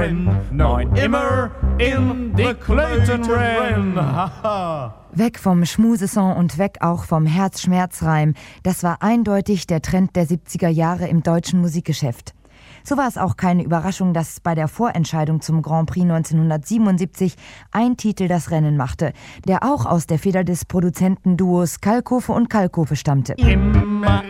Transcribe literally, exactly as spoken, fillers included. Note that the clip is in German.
drin, noch immer in die Klöten renn. Weg vom Schmusesong und weg auch vom Herzschmerzreim. Das war eindeutig der Trend der siebziger Jahre im deutschen Musikgeschäft. So war es auch keine Überraschung, dass bei der Vorentscheidung zum Grand Prix neunzehnhundertsiebenundsiebzig ein Titel das Rennen machte, der auch aus der Feder des Produzentenduos Kalkofe und Kalkofe stammte. Immer